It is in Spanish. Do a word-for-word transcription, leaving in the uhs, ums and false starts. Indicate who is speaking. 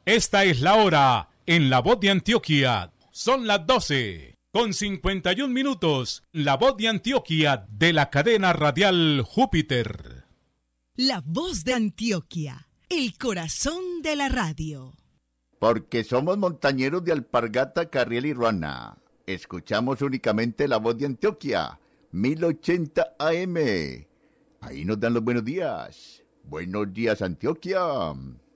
Speaker 1: Esta es la hora en La Voz de Antioquia. Son las doce con cincuenta y un minutos. La Voz de Antioquia de la cadena radial Júpiter.
Speaker 2: La Voz de Antioquia, el corazón de la radio.
Speaker 3: Porque somos montañeros de Alpargata, Carriel y Ruana. Escuchamos únicamente La Voz de Antioquia, mil ochenta A M. Ahí nos dan los buenos días. Buenos días, Antioquia.